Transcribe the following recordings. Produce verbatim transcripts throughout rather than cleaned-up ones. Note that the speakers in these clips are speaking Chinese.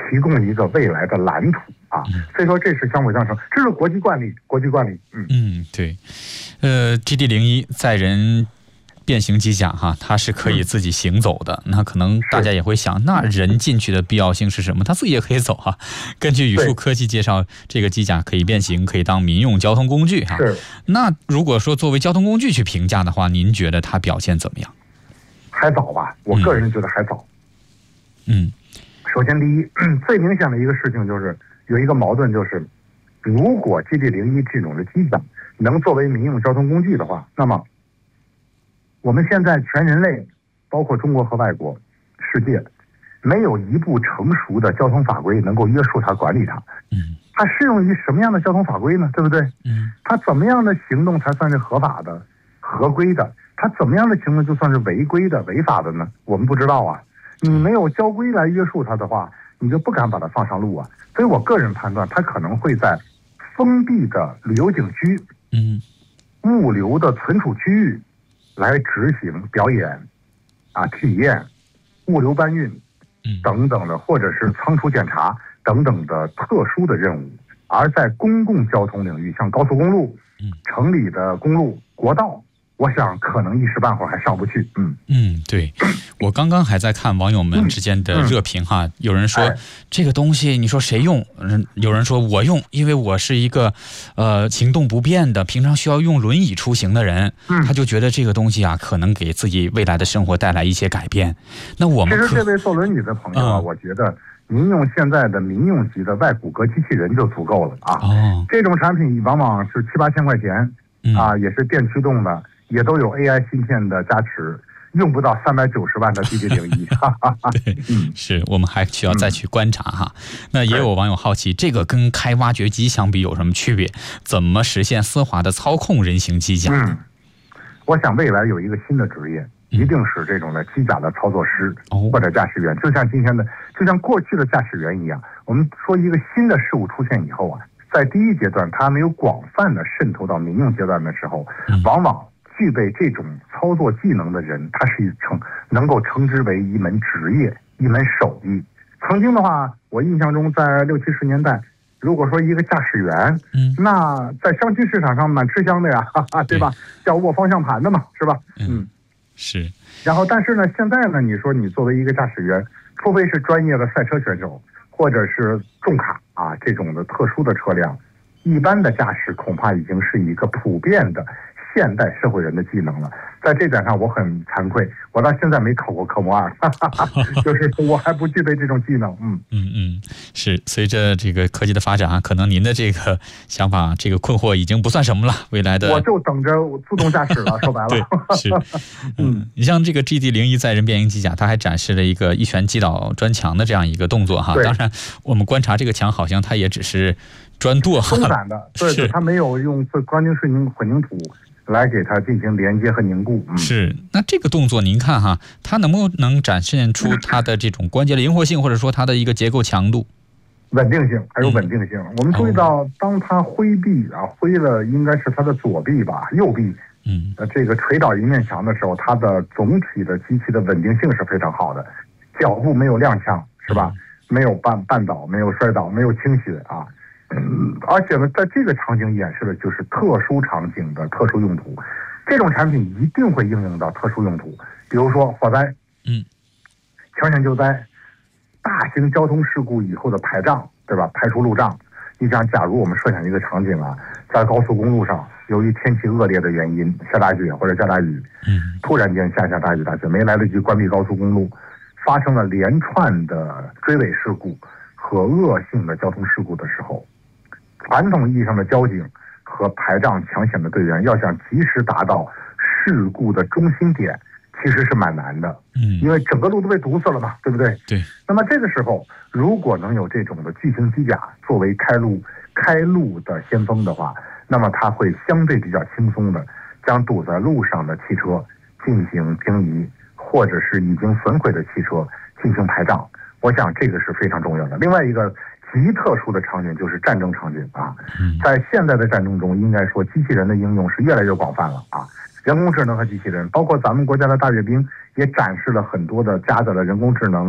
提供一个未来的蓝图啊。所以说这是相辅相成，这是国际惯例，国际惯例。嗯嗯，对，呃 ，G D 零一载人变形机甲哈，它是可以自己行走的。嗯、那可能大家也会想，那人进去的必要性是什么？它自己也可以走哈。根据宇树科技介绍，这个机甲可以变形，可以当民用交通工具哈。 是。 那如果说作为交通工具去评价的话，您觉得它表现怎么样？ 还早吧，我个人觉得还早。 嗯。 首先，第一，最明显的一个事情就是有一个矛盾，就是如果 G D 零一这种的机甲能作为民用交通工具的话，那么我们现在全人类，包括中国和外国世界，没有一部成熟的交通法规能够约束它、管理它。 嗯， 它适用于什么样的交通法规呢？对不对？ 嗯， 它怎么样的行动才算是合法的、合规的？它怎么样的行动就算是违规的、违法的呢？我们不知道啊。你没有交规来约束它的话，你就不敢把它放上路啊。所以我个人判断，它可能会在封闭的旅游景区、 嗯， 物流的存储区域来执行表演、啊体验、物流搬运等等的，或者是仓储检查等等的特殊的任务。而在公共交通领域，像高速公路、城里的公路、国道，我想可能一时半会儿还上不去。嗯嗯，对，我刚刚还在看网友们之间的热评哈，嗯、有人说、哎、这个东西你说谁用？有人说我用，因为我是一个呃行动不便的，平常需要用轮椅出行的人，嗯、他就觉得这个东西啊可能给自己未来的生活带来一些改变。那我们其实这位坐轮椅的朋友啊，嗯、我觉得您用现在的民用级的外骨骼机器人就足够了啊。哦，这种产品往往是七八千块钱、嗯、啊，也是电驱动的。也都有 A I 芯片的加持，用不到三百九十万的 G D 零一。 对，嗯，是我们还需要再去观察哈。嗯、那也有网友好奇，这个跟开挖掘机相比有什么区别？怎么实现丝滑的操控人形机甲？ 嗯，我想未来有一个新的职业，一定是这种的机甲的操作师、嗯、或者驾驶员，就像今天的，就像过去的驾驶员一样。我们说一个新的事物出现以后啊，在第一阶段它没有广泛的渗透到民用阶段的时候，嗯、往往具备这种操作技能的人，他是称能够称之为一门职业、一门手艺。曾经的话，我印象中在六七十年代，如果说一个驾驶员，嗯，那在相亲市场上蛮吃香的呀，哈哈，对吧？叫握方向盘的嘛，是吧？ 嗯，是。 然后，但是呢，现在呢，你说你作为一个驾驶员，除非是专业的赛车选手，或者是重卡啊这种的特殊的车辆，一般的驾驶恐怕已经是一个普遍的现代社会人的技能了。在这点上我很惭愧，我到现在没考过科目二，就是我还不具备这种技能。嗯嗯嗯，是随着这个科技的发展啊，可能您的这个想法、这个困惑已经不算什么了。未来的我就等着自动驾驶了，说白了。 对，是。嗯，你像这个 G D 零一载人变形机甲，它还展示了一个一拳击倒砖墙的这样一个动作哈。当然，我们观察这个墙好像它也只是砖垛松散的，对对，它没有用钢筋水泥混凝土来给它进行连接和凝固。嗯、 是，那这个动作您看哈，它能不能展现出它的这种关节灵活性，或者说它的一个结构强度、 稳定性，还有稳定性？嗯、我们注意到，当它挥臂啊，挥了应该是它的左臂吧，右臂，嗯，呃，这个捶倒一面墙的时候，它的总体的机器的稳定性是非常好的，脚步没有踉跄，是吧？嗯、没有绊绊倒，没有摔倒，没有倾斜啊。嗯，而且呢，在这个场景演示的就是特殊场景的特殊用途，这种产品一定会应用到特殊用途，比如说火灾，嗯，抢险救灾，大型交通事故以后的排障，对吧？排除路障。你想，假如我们设想一个场景啊，在高速公路上，由于天气恶劣的原因，下大雪或者下大雨，嗯，突然间下下大雨大雪，没来得及关闭高速公路，发生了连串的追尾事故和恶性的交通事故的时候，传统意义上的交警和排障抢险的队员要想及时达到事故的中心点，其实是蛮难的。嗯，因为整个路都被堵死了嘛，对不对？ 对。 那么这个时候，如果能有这种的巨型机甲作为开路开路的先锋的话，那么它会相对比较轻松的将堵在路上的汽车进行平移，或者是已经损毁的汽车进行排障。我想这个是非常重要的。另外一个极特殊的场景就是战争场景啊，在现在的战争中，应该说机器人的应用是越来越广泛了啊。人工智能和机器人，包括咱们国家的大阅兵，也展示了很多的夹杂了人工智能、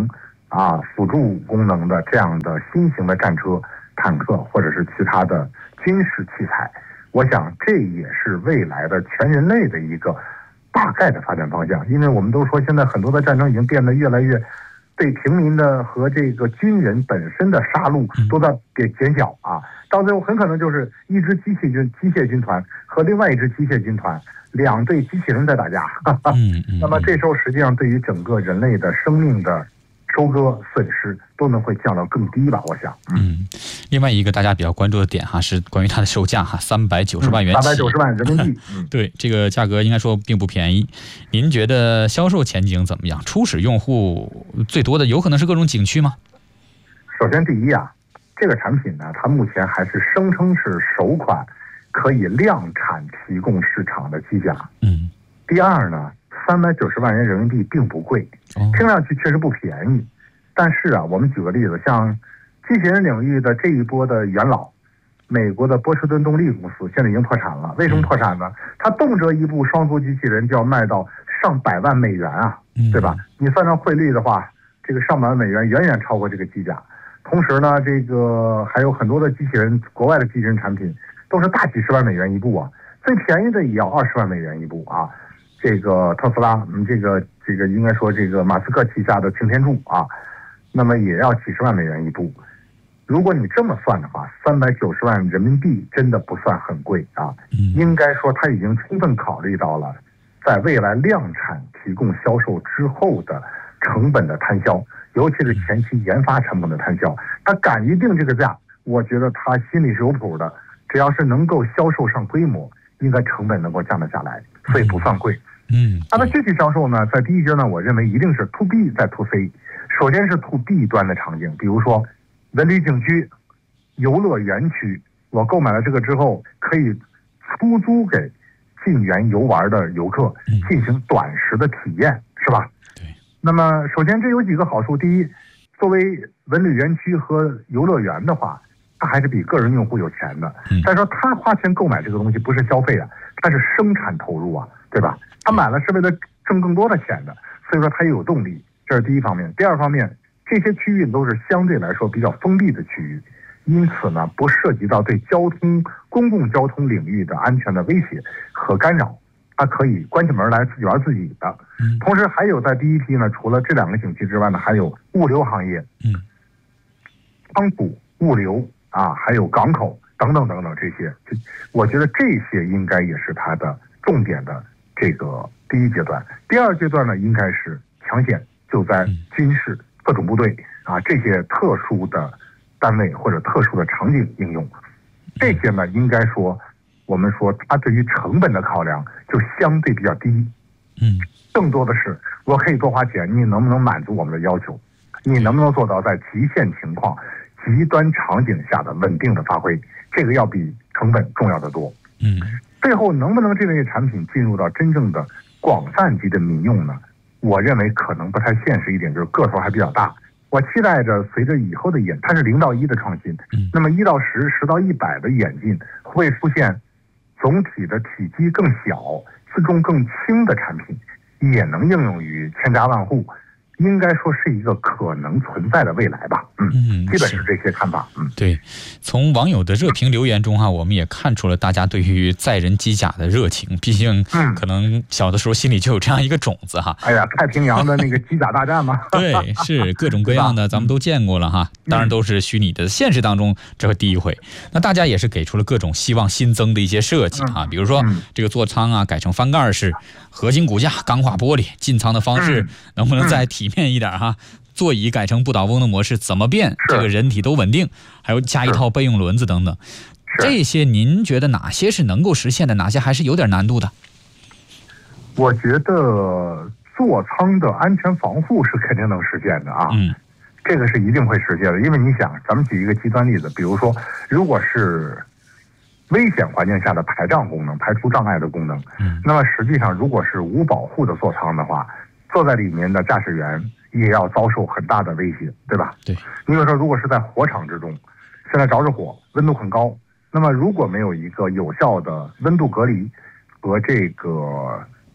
啊辅助功能的这样的新型的战车、坦克或者是其他的军事器材。我想这也是未来的全人类的一个大概的发展方向，因为我们都说现在很多的战争已经变得越来越对平民的和这个军人本身的杀戮都在减减小啊，到最后很可能就是一支机器军机械军团和另外一支机械军团，两队机器人在打架。哈哈嗯嗯、 那么这时候实际上对于整个人类的生命的收割损失都能会降到更低吧，我想。 嗯，嗯另外一个大家比较关注的点哈，是关于它的售价哈，三百九十万元起， 三百九十万人民币。 嗯、对，这个价格应该说并不便宜。您觉得销售前景怎么样？初始用户最多的有可能是各种景区吗？ 首先，第一啊，这个产品呢，它目前还是声称是首款可以量产提供市场的机甲。 嗯。 第二呢？三百九十万元人民币并不贵，听上去确实不便宜。但是啊，我们举个例子，像机器人领域的这一波的元老，美国的波士顿动力公司现在已经破产了。为什么破产呢？它动辄一部双足机器人就要卖到上百万美元啊，对吧？你算上汇率的话，这个上百万美元远远超过这个机甲。同时呢，这个还有很多的机器人，国外的机器人产品都是大几十万美元一部啊，最便宜的也要二十万美元一部啊。这个特斯拉，嗯，这个这个应该说这个马斯克旗下的擎天柱啊，那么也要几十万美元一部。如果你这么算的话，三百九十万人民币真的不算很贵啊。应该说他已经充分考虑到了在未来量产提供销售之后的成本的摊销，尤其是前期研发成本的摊销。他敢于定这个价，我觉得他心里是有谱的。只要是能够销售上规模，应该成本能够降得下来，所以不算贵。 嗯， 它的具体销售呢，在第一阶段，我认为一定是 to B 再 to C。首先是 to B 端的场景，比如说文旅景区、游乐园区，我购买了这个之后，可以出租给进园游玩的游客进行短时的体验，是吧？ 对。 那么，首先这有几个好处：第一，作为文旅园区和游乐园的话，它还是比个人用户有钱的。再说他花钱购买这个东西不是消费啊，它是生产投入啊，对吧？他买了是为了挣更多的钱的，所以说他也有动力，这是第一方面。第二方面，这些区域都是相对来说比较封闭的区域，因此呢，不涉及到对交通、公共交通领域的安全的威胁和干扰，它可以关起门来自己玩自己的。同时还有在第一批呢，除了这两个景区之外呢，还有物流行业，嗯，仓储、物流啊，还有港口等等等等这些，我觉得这些应该也是它的重点的。这个第一阶段，第二阶段呢，应该是抢险救灾、军事、特种部队啊这些特殊的单位或者特殊的场景应用。这些呢，应该说我们说它对于成本的考量就相对比较低。 嗯， 更多的是我可以多花钱，你能不能满足我们的要求？你能不能做到在极限情况、极端场景下的稳定的发挥？这个要比成本重要的多。 嗯。 最后能不能这类产品进入到真正的广泛级的民用呢？我认为可能不太现实一点，就是个头还比较大。我期待着随着以后的演，它是零到一的创新，那么一到十、十到一百的演进，会出现总体的体积更小、自重更轻的产品，也能应用于千家万户。应该说是一个可能存在的未来吧，嗯，嗯基本是这些看法，嗯， 对。从网友的热评留言中哈，我们也看出了大家对于载人机甲的热情。毕竟，可能小的时候心里就有这样一个种子哈。 哎呀，太平洋的那个机甲大战嘛， 对，是各种各样的，咱们都见过了哈。当然都是虚拟的，现实当中这是第一回。那大家也是给出了各种希望新增的一些设计啊，比如说这个座舱啊改成翻盖式，合金骨架、钢化玻璃，进舱的方式能不能再体面一点哈？座椅改成不倒翁的模式，怎么变这个人体都稳定？还有加一套备用轮子等等，这些您觉得哪些是能够实现的，哪些还是有点难度的？ 我觉得座舱的安全防护是肯定能实现的啊，嗯，这个是一定会实现的。因为你想，咱们举一个极端例子，比如说，如果是危险环境下的排障功能、排除障碍的功能，嗯，那么实际上如果是无保护的座舱的话，坐在里面的驾驶员也要遭受很大的威胁，对吧？ 对。 你比如说，如果是在火场之中，现在着着火，温度很高，那么如果没有一个有效的温度隔离和这个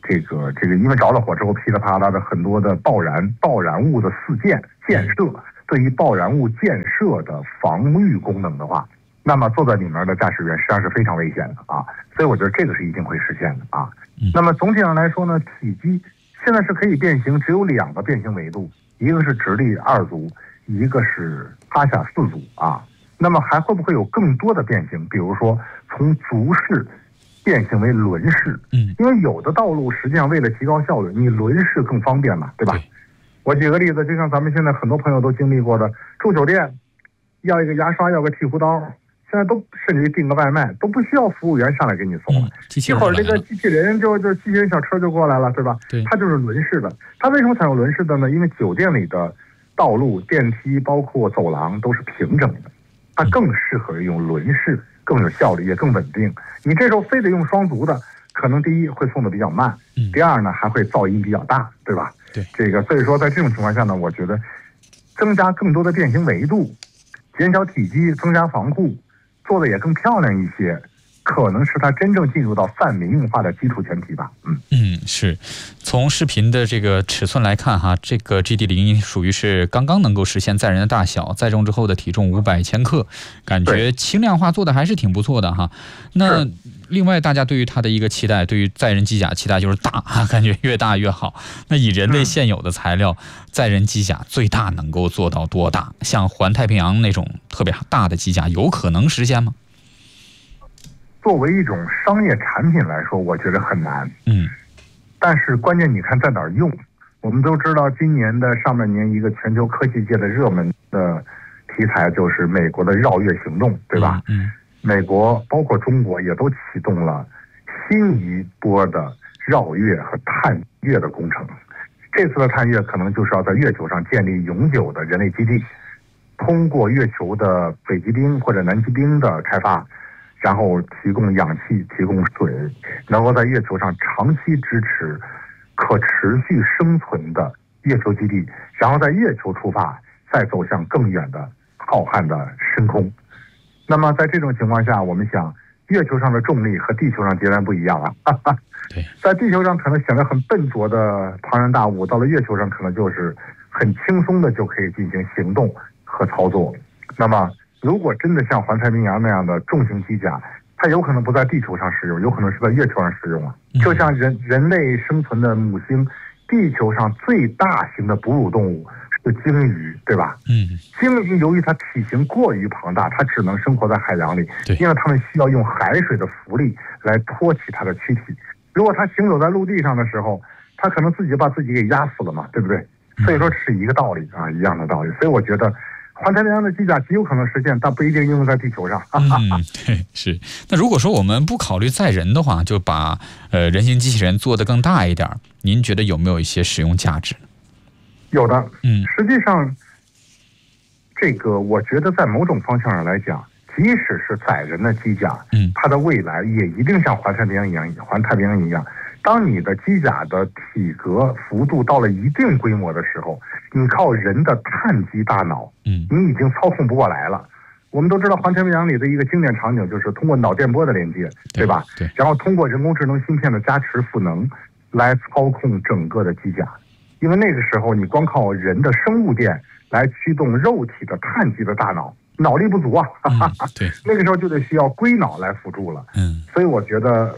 这个这个，因为着了火之后噼里啪啦的很多的爆燃爆燃物的四溅溅射，对于爆燃物溅射的防御功能的话，那么坐在里面的驾驶员实际上是非常危险的啊。所以我觉得这个是一定会实现的啊。那么总体上来说呢，体积现在是可以变形，只有两个变形维度，一个是直立二足，一个是趴下四足啊。那么还会不会有更多的变形？比如说从足式变形为轮式， 嗯， 因为有的道路实际上为了提高效率，你轮式更方便嘛，对吧？ 对。 我举个例子，就像咱们现在很多朋友都经历过的，住酒店要一个牙刷，要个剃胡刀，现在都甚至于订个外卖都不需要服务员上来给你送了， 嗯、 一会儿这个机器人就就机器人小车就过来了，对吧？ 对， 它就是轮式的。它为什么采用轮式的呢？因为酒店里的道路、电梯包括走廊都是平整的，它更适合用轮式，更有效率，也更稳定。你这时候非得用双足的，可能第一会送的比较慢， 嗯、 第二呢还会噪音比较大，对吧？ 对， 这个所以说在这种情况下呢，我觉得增加更多的变形维度，减小体积，增加防护，做的也更漂亮一些，可能是它真正进入到泛民用化的基础前提吧。嗯嗯，是。从视频的这个尺寸来看哈，这个 G D 零一属于是刚刚能够实现载人的大小，载重之后的体重五百千克，感觉轻量化做的还是挺不错的哈。那另外，大家对于它的一个期待，对于载人机甲期待就是大啊，感觉越大越好。那以人类现有的材料，载人机甲最大能够做到多大？像环太平洋那种特别大的机甲，有可能实现吗？ 作为一种商业产品来说，我觉得很难。 嗯， 但是关键你看在哪儿用。我们都知道，今年的上半年一个全球科技界的热门的题材就是美国的绕月行动，对吧？ 嗯。 美国包括中国也都启动了新一波的绕月和探月的工程。这次的探月可能就是要在月球上建立永久的人类基地，通过月球的北极冰或者南极冰的开发，然后提供氧气、提供水，能够在月球上长期支持可持续生存的月球基地，然后在月球出发，再走向更远的浩瀚的深空。那么在这种情况下，我们想月球上的重力和地球上截然不一样了。哈哈，在地球上可能显得很笨拙的庞然大物，到了月球上可能就是很轻松的就可以进行行动和操作。那么如果真的像环太平洋那样的重型机甲，它有可能不在地球上使用，有可能是在月球上使用啊。就像人人类生存的母星，地球上最大型的哺乳动物是鲸鱼，对吧？ 嗯， 鲸鱼由于它体型过于庞大，它只能生活在海洋里，因为它们需要用海水的浮力来托起它的躯体。如果它行走在陆地上的时候，它可能自己把自己给压死了嘛，对不对？所以说是一个道理啊，一样的道理。所以我觉得环太平洋的机甲极有可能实现，但不一定应用在地球上。 嗯，对，是。那如果说我们不考虑载人的话，就把呃人形机器人做得更大一点，您觉得有没有一些使用价值？ 有的， 嗯， 实际上，这个我觉得在某种方向上来讲，即使是载人的机甲， 嗯， 它的未来也一定像环太平洋一样，环太平洋一样。当你的机甲的体格幅度到了一定规模的时候，你靠人的碳基大脑， 嗯， 你已经操控不过来了。我们都知道环太平洋里的一个经典场景就是通过脑电波的连接，对吧？ 对。 然后通过人工智能芯片的加持赋能来操控整个的机甲。因为那个时候你光靠人的生物电来驱动肉体的碳基的大脑，脑力不足啊。 嗯、对。 那个时候就得需要硅脑来辅助了。 嗯。 所以我觉得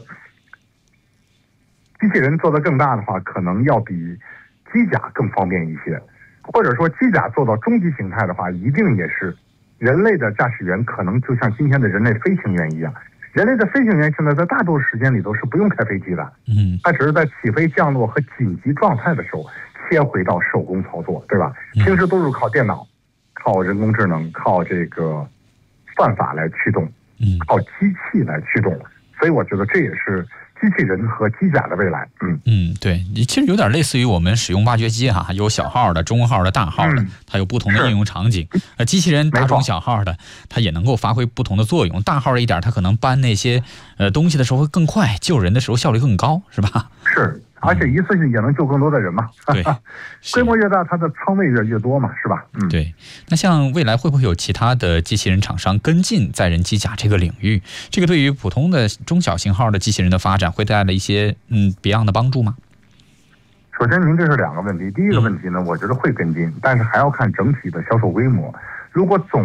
机器人做得更大的话，可能要比机甲更方便一些，或者说机甲做到终极形态的话，一定也是人类的驾驶员可能就像今天的人类飞行员一样。人类的飞行员现在在大多数时间里头是不用开飞机的， 嗯， 他只是在起飞、降落和紧急状态的时候切回到手工操作，对吧？平时都是靠电脑、靠人工智能、靠这个算法来驱动， 嗯， 靠机器来驱动。所以我觉得这也是机器人和机甲的未来。嗯嗯，对，其实有点类似于我们使用挖掘机哈，有小号的、中号的、大号的，它有不同的应用场景。呃，机器人大中小号的，它也能够发挥不同的作用。大号一点，它可能搬那些呃东西的时候会更快，救人的时候效率更高，是吧？ 是， 而且一次性也能救更多的人嘛。 对， 规模越大，它的仓位越越多嘛，是吧？ 嗯，对。那像未来会不会有其他的机器人厂商跟进载人机甲这个领域？这个对于普通的中小型号的机器人的发展会带来一些嗯别样的帮助吗？ 首先，您这是两个问题。第一个问题呢，我觉得会跟进，但是还要看整体的销售规模。如果总